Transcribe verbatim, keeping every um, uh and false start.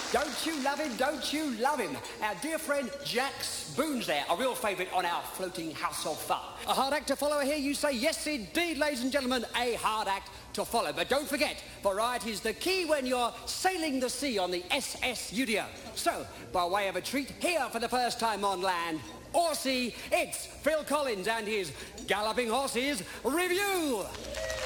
Don't you love him? Don't you love him? Our dear friend Jack Spoon's there, a real favourite on our floating house of fun. A hard act to follow here, you say? Yes, indeed, ladies and gentlemen, a hard act to follow. But don't forget, variety's the key when you're sailing the sea on the S S Udio. So, by way of a treat, here for the first time on land or sea, it's Phil Collins and his Galloping Horses Review.